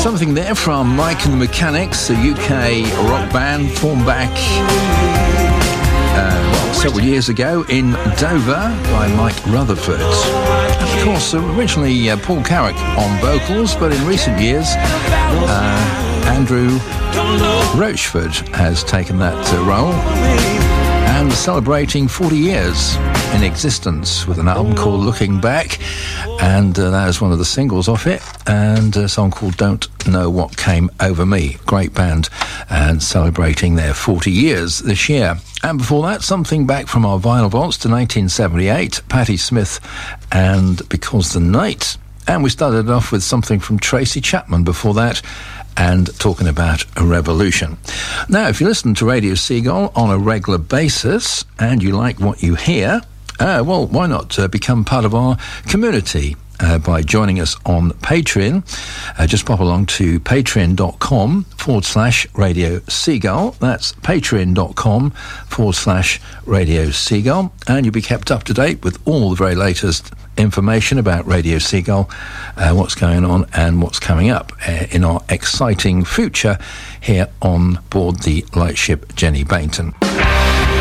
Something there from Mike and the Mechanics, a UK rock band formed back several years ago in Dover by Mike Rutherford. And of course, originally Paul Carrick on vocals, but in recent years, Andrew Rochford has taken that role and celebrating 40 years in existence with an album called Looking Back, and that is one of the singles off it, and a song called Don't Know What Came Over Me. Great band, and celebrating their 40 years this year. And before that, something back from our vinyl vaults to 1978, Patti Smith and Because the Night. And we started off with something from Tracy Chapman before that, and talking about a revolution. Now, if you listen to Radio Seagull on a regular basis and you like what you hear, well, why not become part of our community by joining us on Patreon? Just pop along to patreon.com/Radio Seagull. That's patreon.com/Radio Seagull. And you'll be kept up to date with all the very latest information about Radio Seagull, what's going on and what's coming up in our exciting future here on board the lightship Jenny Bainton.